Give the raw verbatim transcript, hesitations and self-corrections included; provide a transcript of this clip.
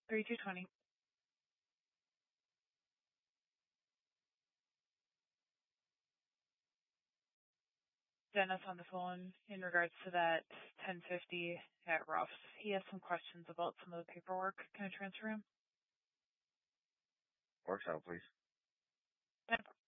thirty-two twenty. Dennis on the phone in regards to that ten fifty at Ruff's. He has some questions about some of the paperwork. Can I transfer him? Works out, please. No problem.